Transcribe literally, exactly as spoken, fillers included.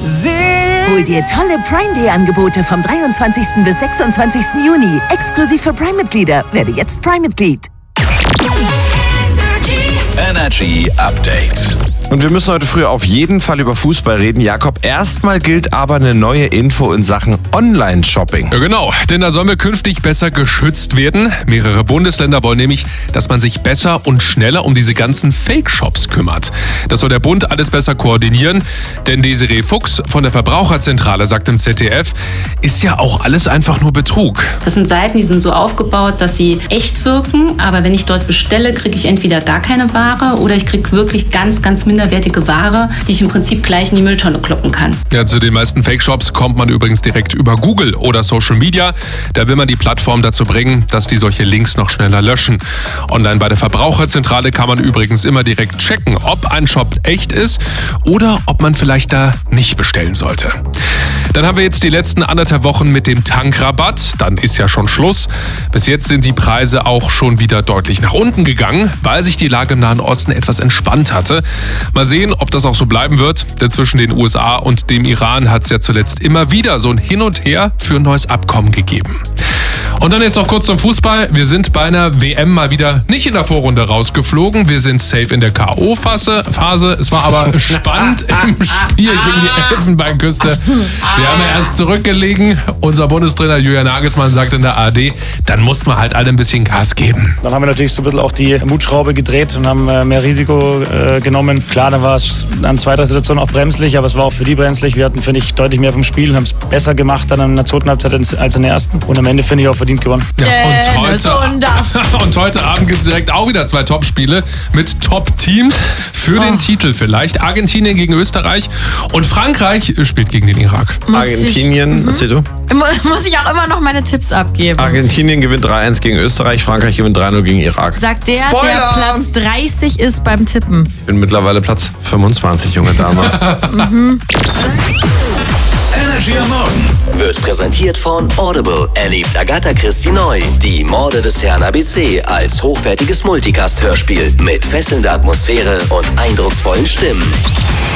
Hol dir tolle Prime Day Angebote vom dreiundzwanzigsten bis sechsundzwanzigsten Juni. Exklusiv für Prime-Mitglieder. Werde jetzt Prime-Mitglied. Energy Update. Und wir müssen heute früh auf jeden Fall über Fußball reden. Jakob, erstmal gilt aber eine neue Info in Sachen Online-Shopping. Ja, genau, denn da sollen wir künftig besser geschützt werden. Mehrere Bundesländer wollen nämlich, dass man sich besser und schneller um diese ganzen Fake-Shops kümmert. Das soll der Bund alles besser koordinieren, denn Desiree Fuchs von der Verbraucherzentrale sagt im Z D F, ist ja auch alles einfach nur Betrug. Das sind Seiten, die sind so aufgebaut, dass sie echt wirken, aber wenn ich dort bestelle, kriege ich entweder gar keine Ware oder ich kriege wirklich ganz, ganz minderwertige Ware, die ich im Prinzip gleich in die Mülltonne kloppen kann. Ja, zu den meisten Fake-Shops kommt man übrigens direkt über Google oder Social Media. Da will man die Plattform dazu bringen, dass die solche Links noch schneller löschen. Online bei der Verbraucherzentrale kann man übrigens immer direkt checken, ob ein Shop echt ist oder ob man vielleicht da nicht bestellen sollte. Dann haben wir jetzt die letzten anderthalb Wochen mit dem Tankrabatt. Dann ist ja schon Schluss. Bis jetzt sind die Preise auch schon wieder deutlich nach unten gegangen, weil sich die Lage im Nahen Osten etwas entspannt hatte. Mal sehen, ob das auch so bleiben wird, denn zwischen den U S A und dem Iran hat es ja zuletzt immer wieder so ein Hin und Her für ein neues Abkommen gegeben. Und dann jetzt noch kurz zum Fußball. Wir sind bei einer W M mal wieder nicht in der Vorrunde rausgeflogen. Wir sind safe in der K O-Phase. Es war aber spannend im Spiel gegen die Elfenbeinküste. Wir haben ja erst zurückgelegen. Unser Bundestrainer Julian Nagelsmann sagt in der A R D, dann muss man halt alle ein bisschen Gas geben. Dann haben wir natürlich so ein bisschen auch die Mutschraube gedreht und haben mehr Risiko äh, genommen. Klar, dann war es an zweiter Situation auch bremslich, aber es war auch für die bremslich. Wir hatten, finde ich, deutlich mehr vom Spiel und haben es besser gemacht dann in der zweiten Halbzeit als in der ersten. Und am Ende, finde ich, auch verdient gewonnen. Ja, und, heute, und heute Abend gibt es direkt auch wieder zwei Top-Spiele mit Top-Teams für oh. den Titel vielleicht. Argentinien gegen Österreich und Frankreich spielt gegen den Irak. Muss Argentinien, ich, erzähl du? Muss ich auch immer noch meine Tipps abgeben. Argentinien gewinnt drei eins gegen Österreich, Frankreich gewinnt drei null gegen Irak. Sagt der, Spoiler! der Platz dreißig ist beim Tippen. Ich bin mittlerweile Platz fünfundzwanzig, junge Dame. mhm. Energy am Morgen wird präsentiert von Audible. Erlebt Agatha Christie neu. Die Morde des Herrn A B C als hochwertiges Multicast-Hörspiel mit fesselnder Atmosphäre und eindrucksvollen Stimmen.